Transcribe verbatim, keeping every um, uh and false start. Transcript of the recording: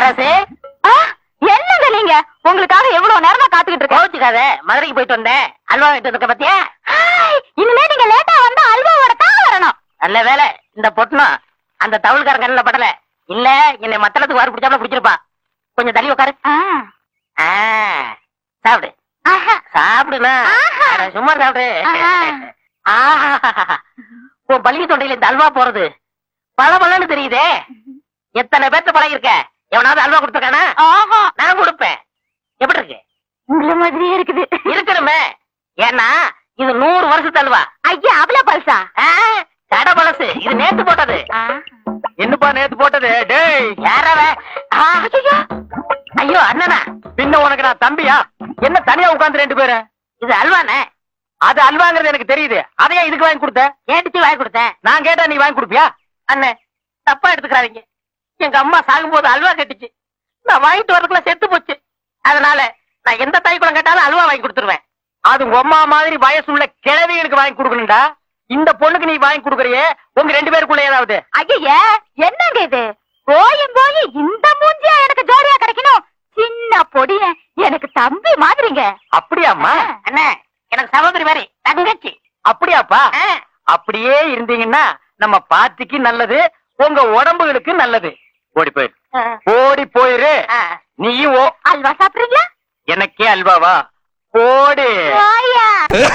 இளவரசி, என்னங்க நீங்க? உங்களுக்காக எவ்வளவு நேரமா காத்துக்கிட்டு இருக்கேன். கோச்சுக்காத, மதுரைக்கு போயிட்டு வந்தேன். அல்வா வாங்கிட்டு இருக்க பத்தியா? இனிமே நீங்க லேட்டா வந்தா அல்வாவோட தான் வரணும். நல்ல வேலை இந்த பொட்டணும் அந்த தவுள்காரன் கண்ணுல படல. இல்ல என்னை மத்தளத்துக்கு வாரு பிடிச்சாமல பிடிச்சிருப்பா. கொஞ்சம் தள்ளி உட்காரு. ஆ, சாப்பிடு சாப்பிடுனா சும்மா சாப்பிடு. உன் பள்ளிய தொண்டையில இந்த அல்வா போறது பல பலன்னு தெரியுதே. எத்தனை பேர்த்த பழகிருக்க? எவனாவது அல்வா கொடுத்துருக்கானா? நான் கொடுப்பேன். எப்படி இருக்கு? உங்கள மாதிரியே இருக்குது. இருக்கணுமே, ஏன்னா இது நூறு வருஷத்து அல்வா. ஐயா அவள பல்சா கடை பழசு. இது நேத்து போட்டது. என்னப்பா நேத்து போட்டது? டேய் யாரவ? ஐயோ அண்ணனா, பின்ன உனக்கு நான் தம்பியா? என்ன தனியா உட்கார்ந்து ரெண்டு பேரும்? இது அல்வானே. அது அல்வாங்கிறது எனக்கு தெரியுது. அதையா இதுக்கு வாங்கி கொடுத்த? கேட்டுச்சு வாங்கி கொடுத்தேன். நான் கேட்டா நீ வாங்கி கொடுப்பியா? அண்ணே தப்பா எடுத்துக்கிறாதீங்க. எங்க அம்மா சாகும்போது அல்வா கட்டுச்சு. நான் வாங்கிட்டு வரதுக்குள்ள செத்து போச்சு. அதனால நான் எந்த தாய் குளம் கேட்டாலும் அல்வா வாங்கி கொடுத்துருவேன். அது உம்மா மாதிரி வயசு உள்ள கிழவிகளுக்கு வாங்கி கொடுக்கணும்டா. இந்த பொண்ணுக்கு நீ வாங்கி கொடுக்கறியே, உங்க ரெண்டு பேருக்குள்ள ஏதாவது? ஐயா என்னங்க இது? போயும் போய் இந்த மூஞ்சியா எனக்கு ஜோடியா கிடைக்கணும்? சின்ன பொடிய எனக்கு தம்பி மாதிரிங்க. அப்படியாம்மா? அண்ணே எனக்கு சகோதரி மாதிரி தங்கச்சி. அப்படியாப்பா? அப்படியே இருந்தீங்கன்னா நம்ம பாட்டிக்கு நல்லது, உங்க உடம்புகளுக்கு நல்லது. ஓடி போயிரு, ஓடி போயிரு. நீயும் அல்வா சாப்பிடுறீங்களா? எனக்கே அல்வாவா? ஓடு.